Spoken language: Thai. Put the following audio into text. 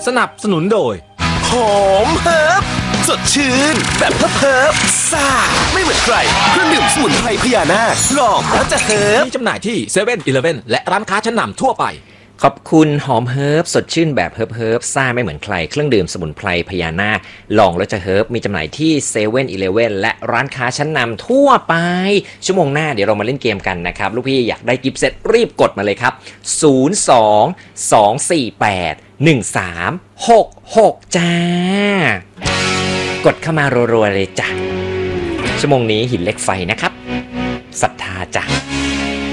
สนับสนุนโดยหอมเฮิร์บสดชื่นแบบเฮิร์บซ่าไม่เหมือนใครเครื่องดื่มสมุนไพรพญานาคลองแล้วจะเฮิร์บมีจำหน่ายที่เซเว่นอีเลฟเว่นและร้านค้าชั้นนำทั่วไปขอบคุณหอมเฮิร์บสดชื่นแบบเฮิร์บซ่าไม่เหมือนใครเครื่องดื่มสมุนไพรพญานาคลองแล้วจะเฮิร์บมีจำหน่ายที่เซเว่นอีเลฟเว่นและร้านค้าชั้นนำทั่วไปชั่วโมงหน้าเดี๋ยวเรามาเล่นเกมกันนะครับลูกพี่อยากได้กิฟต์เซตรีบกดมาเลยครับ02-248-1366จ้ากดเข้ามารัวๆเลยจ้ะชั่วโมงนี้หินเหล็กไฟนะครับศรัทธาจ้ะ